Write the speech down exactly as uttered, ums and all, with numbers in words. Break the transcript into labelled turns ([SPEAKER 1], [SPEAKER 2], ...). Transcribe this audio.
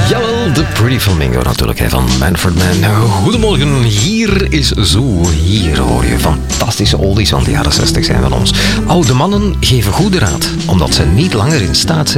[SPEAKER 1] Jawel, de Pretty Flamingo natuurlijk, hè, van Manfred Mann. Goedemorgen, hier is Zo. Hier hoor je fantastische oldies van de jaren zestig zijn van ons. Oude mannen geven goede raad, omdat ze niet langer in staat zijn